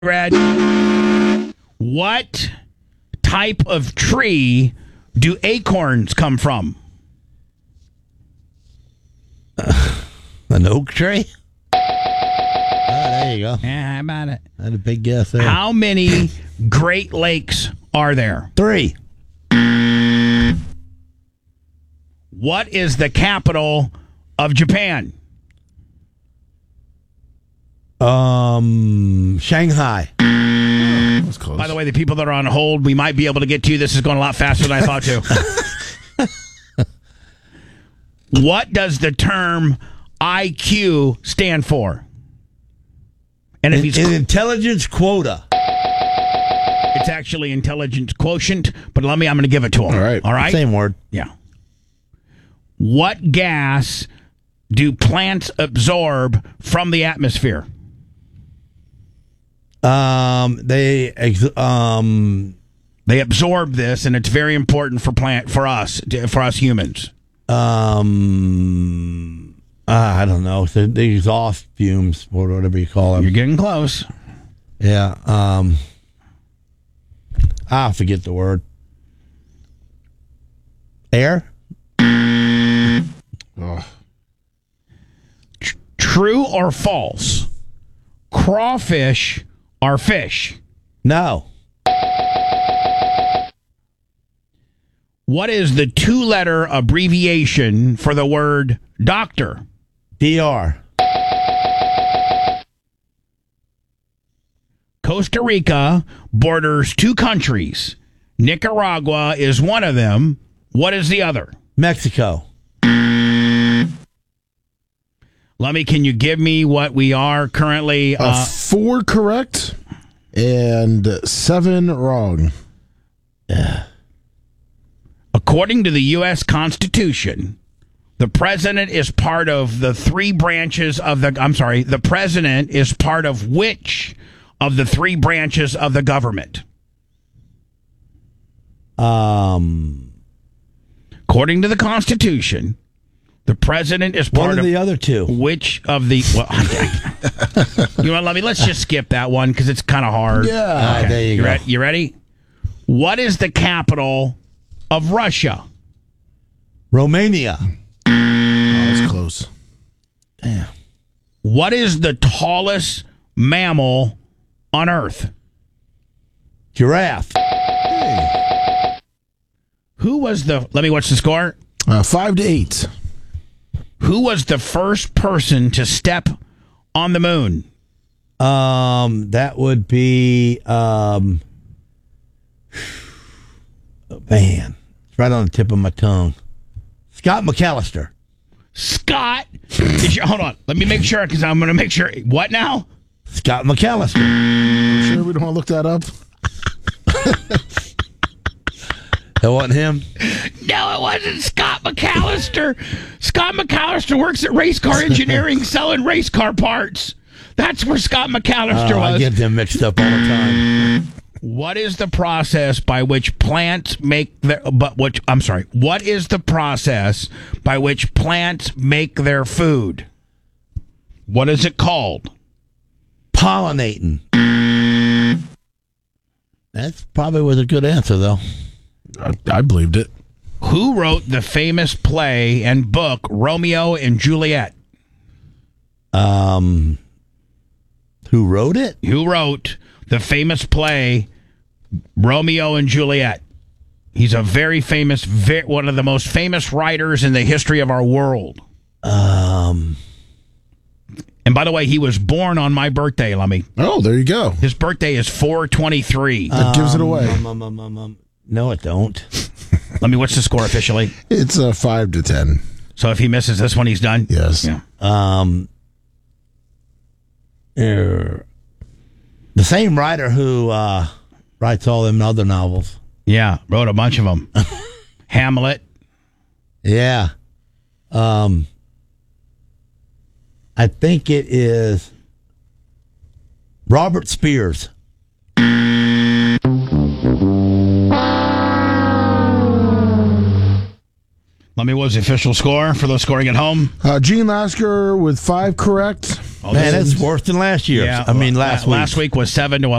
Brad, what type of tree do acorns come from? An oak tree? There you go. Yeah, how about it? I had a big guess there. How many Great Lakes are there? 3. What is the capital of Japan? Shanghai. That's close. By the way, the people that are on hold, we might be able to get to. This is going a lot faster than I thought to. What does the term IQ stand for? And if An intelligence quota. it's actually intelligence quotient, but I'm going to give it to him. All right. Same word. Yeah. What gas do plants absorb from the atmosphere? They absorb this, and it's very important for us humans. I don't know. So the exhaust fumes, or whatever you call them. You're getting close. Yeah. I forget the word. Air? Oh. True or false? Crawfish are fish. No. What is the 2-letter abbreviation for the word doctor? DR. Costa Rica borders 2 countries. Nicaragua is one of them. What is the other? Mexico. Lummy, can you give me what we are currently? 4 correct and 7 wrong. According to the U.S. Constitution, the president is part of the 3 branches of the... I'm sorry, the president is part of which of the 3 branches of the government? One According to the Constitution, the president is part of the other 2. which of the... Well, you know what, Lummy, let's just skip that one because it's kind of hard. Yeah. There you go. You ready? What is the capital of Russia? Romania. That's close. Damn. What is the tallest mammal on Earth? Giraffe. Who was the... Let me watch the score. 5-8. Who was the first person to step on the moon? That would be man. It's right on the tip of my tongue. Scott McAllister. Scott. Hold on. Let me make sure because I'm going to make sure. What now? Scott McAllister. Sure we don't want to look that up? That wasn't him? No, it wasn't Scott McAllister. Scott McAllister works at Race Car Engineering selling race car parts. That's where Scott McAllister was. I get them mixed up all the time. What is the process by which plants make their... What is the process by which plants make their food? What is it called? Pollinating. That probably was a good answer, though. I believed it. Who wrote the famous play and book Romeo and Juliet? Who wrote it? Who wrote the famous play Romeo and Juliet? He's a very famous, one of the most famous writers in the history of our world. And by the way, he was born on my birthday, Lummy. Oh, there you go. His birthday is 4/23. That gives it away. No, it don't. Let me, what's the score officially? It's 5-10. So if he misses this one, he's done? Yes. Yeah. The same writer who writes all them other novels. Yeah, wrote a bunch of them. Hamlet. Yeah. I think it is Robert Spears. Let me, what was the official score for those scoring at home? Gene Lasker with 5 correct. Oh, Man, this that's is- worse than last year. I mean, last week. Last week was 7-11.